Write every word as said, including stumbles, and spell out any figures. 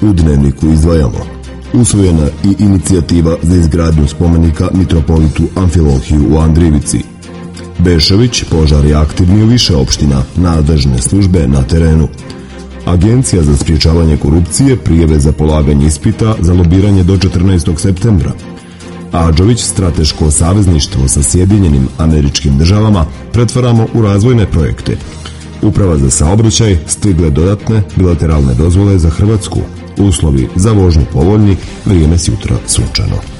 U Dnevniku izdvajamo: usvojena i inicijativa za izgradnju spomenika mitropolitu Amfilohiju u Andrijevici. Bešović, požar je aktivni u više opština, nadležne službe na terenu. Agencija za sprječavanje korupcije prijave za polaganje ispita za lobiranje do četrnaestog septembra. Adžović, strateško savezništvo sa Sjedinjenim Američkim Državama pretvaramo u razvojne projekte. Uprava za saobraćaj, stigle dodatne bilateralne dozvole za Hrvatsku. Uslovi za vožnju povoljni, vrijeme s jutra sunčano.